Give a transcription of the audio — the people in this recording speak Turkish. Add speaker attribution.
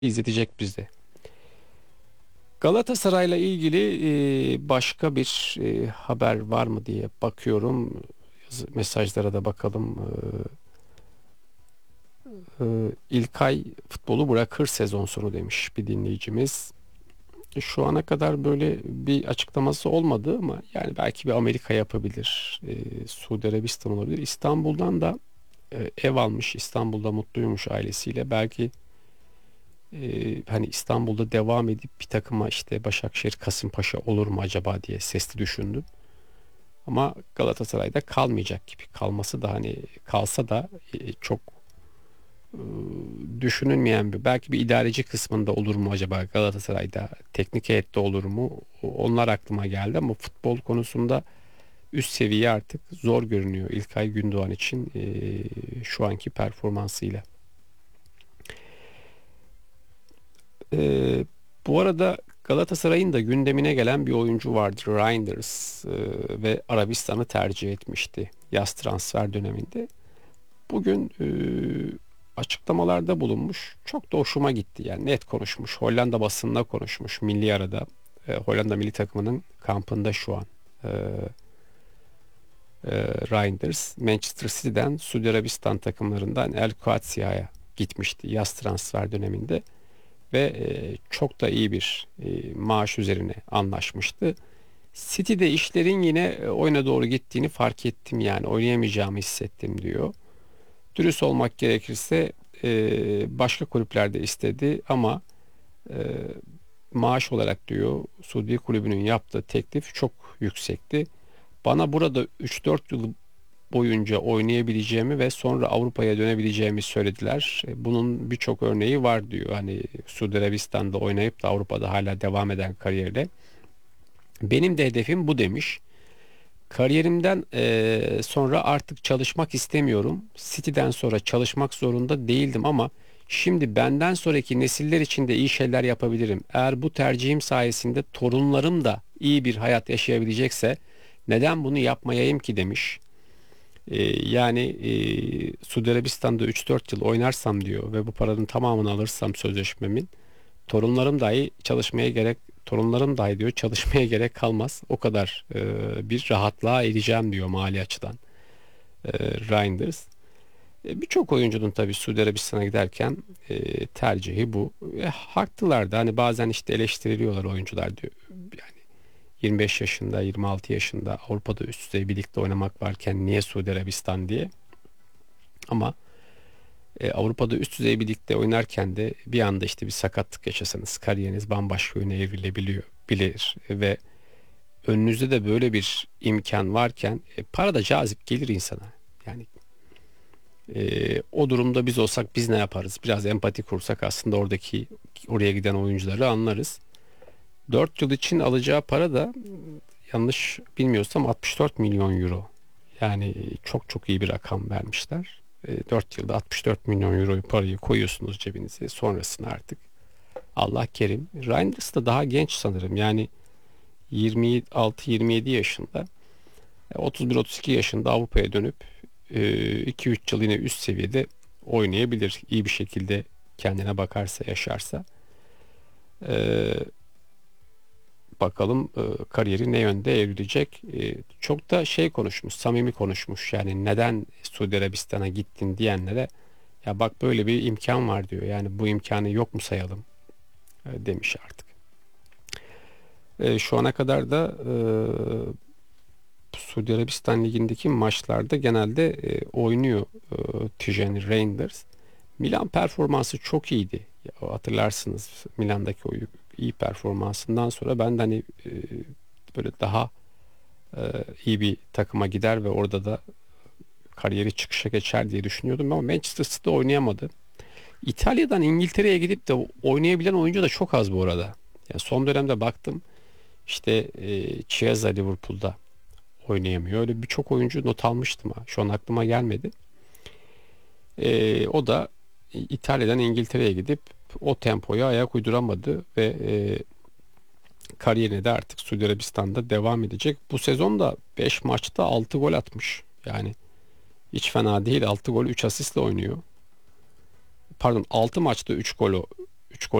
Speaker 1: izletecek bizi. Galatasaray'la ilgili başka bir haber var mı diye bakıyorum. Mesajlara da bakalım. İlkay futbolu bırakır sezon sonu demiş bir dinleyicimiz. Şu ana kadar böyle bir açıklaması olmadı ama yani belki bir Amerika yapabilir. Suudi Arabistan olabilir. İstanbul'dan da ev almış. İstanbul'da mutluymuş ailesiyle. Belki hani İstanbul'da devam edip bir takıma işte Başakşehir, Kasımpaşa olur mu acaba diye sesli düşündüm. Ama Galatasaray'da kalmayacak gibi. Kalması da hani kalsa da çok e, düşünülmeyen bir belki bir idareci kısmında olur mu acaba Galatasaray'da teknik heyette olur mu? Onlar aklıma geldi ama futbol konusunda üst seviye artık zor görünüyor İlkay Gündoğan için şu anki performansıyla. Ee, Bu arada Galatasaray'ın da gündemine gelen bir oyuncu vardı. Reinders ve Arabistan'ı tercih etmişti yaz transfer döneminde. Bugün açıklamalarda bulunmuş. Çok da hoşuma gitti. Yani net konuşmuş. Hollanda basınına konuşmuş. Milli arada. Hollanda milli takımının kampında şu an. E, Reinders Manchester City'den Suudi Arabistan takımlarından El Quadsia'ya gitmişti yaz transfer döneminde ve çok da iyi bir maaş üzerine anlaşmıştı. City'de işlerin yine oyuna doğru gittiğini fark ettim, yani oynayamayacağımı hissettim diyor. Dürüst olmak gerekirse başka kulüplerde istedi ama e, maaş olarak diyor Suudi kulübünün yaptığı teklif çok yüksekti. Bana burada 3-4 yıl boyunca oynayabileceğimi ve sonra Avrupa'ya dönebileceğimi söylediler. Bunun birçok örneği var diyor. Hani Suudi Arabistan'da oynayıp da Avrupa'da hala devam eden kariyerle. Benim de hedefim bu demiş. Kariyerimden sonra artık çalışmak istemiyorum. City'den sonra çalışmak zorunda değildim ama şimdi benden sonraki nesiller için de iyi şeyler yapabilirim. Eğer bu tercihim sayesinde torunlarım da iyi bir hayat yaşayabilecekse neden bunu yapmayayım ki demiş. Yani Suudi Arabistan'da 3-4 yıl oynarsam diyor ve bu paranın tamamını alırsam sözleşmemin torunlarım dahi çalışmaya gerek torunlarım dahi diyor çalışmaya gerek kalmaz. O kadar bir rahatlığa ereceğim diyor mali açıdan Reinders. Birçok oyuncunun tabii Suudi Arabistan'a giderken tercihi bu. Haklılar da hani bazen işte eleştiriliyorlar oyuncular diyor. Yani 25 yaşında, 26 yaşında Avrupa'da üst düzey bir ligde oynamak varken niye Suudi Arabistan diye. Ama Avrupa'da üst düzey bir ligde oynarken de bir anda işte bir sakatlık yaşasanız kariyeriniz bambaşka yöne evrilebiliyor bilir ve önünüzde de böyle bir imkan varken para da cazip gelir insana. Yani o durumda biz olsak biz ne yaparız? Biraz empati kursak aslında oraya giden oyuncuları anlarız. 4 yıl için alacağı para da yanlış bilmiyorsam 64 milyon euro. Yani çok çok iyi bir rakam vermişler. 4 yılda 64 milyon euroyu parayı koyuyorsunuz cebinize. Sonrasını artık Allah kerim. Reinders da daha genç sanırım. Yani 26-27 yaşında. 31-32 yaşında Avrupa'ya dönüp 2-3 yıl yine üst seviyede oynayabilir. İyi bir şekilde kendine bakarsa, yaşarsa. E, Bakalım kariyeri ne yönde evrilecek. Çok da şey konuşmuş, samimi konuşmuş. Yani neden Suudi Arabistan'a gittin diyenlere ya bak böyle bir imkan var diyor. Yani bu imkanı yok mu sayalım demiş artık. Şu ana kadar da Suudi Arabistan Ligi'ndeki maçlarda genelde oynuyor Tijani Reinders. Milan performansı çok iyiydi. Ya, hatırlarsınız Milan'daki o iyi performansından sonra ben de hani böyle daha iyi bir takıma gider ve orada da kariyeri çıkışa geçer diye düşünüyordum ama Manchester City'de oynayamadı. İtalya'dan İngiltere'ye gidip de oynayabilen oyuncu da çok az bu arada. Yani son dönemde baktım işte Chiesa Liverpool'da oynayamıyor. Öyle birçok oyuncu not almıştım ha. Şu an aklıma gelmedi. O da İtalya'dan İngiltere'ye gidip o tempoya ayak uyduramadı ve kariyerine de artık Suudi Arabistan'da devam edecek. Bu sezon da 5 maçta 6 gol atmış. Yani hiç fena değil. 6 gol 3 asistle oynuyor. Pardon, 6 maçta 3 gol 3